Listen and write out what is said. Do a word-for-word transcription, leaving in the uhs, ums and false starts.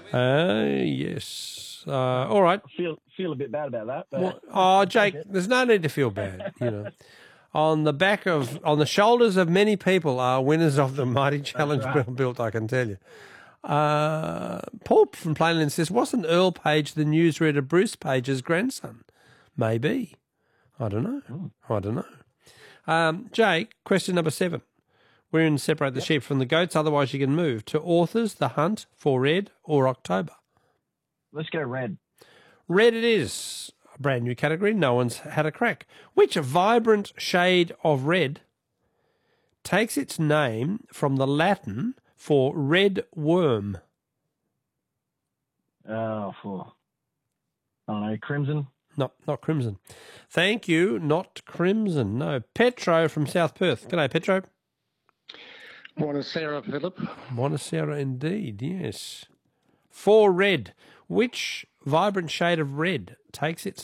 Uh, yes. Uh, all right. I feel feel a bit bad about that. But Well, oh, Jake, there's no need to feel bad. You know, on the back of, on the shoulders of many people are winners of the Mighty Challenge right. well built. I can tell you. Uh, Paul from Plainland says, wasn't Earl Page the newsreader Bruce Page's grandson? Maybe. I don't know. Mm. I don't know. Um, Jake, question number seven. We're in Separate the Yep. Sheep from the Goats, otherwise you can move to authors, The Hunt, For Red, or October. Let's go red. Red it is. A brand new category. No one's had a crack. Which vibrant shade of red takes its name from the Latin for red worm? Oh, for I don't know, crimson. No, not crimson. Thank you, not crimson. No. Petro from South Perth. G'day, Petro. Buonasera, Philip. Buonasera indeed, yes. For red. Which vibrant shade of red takes its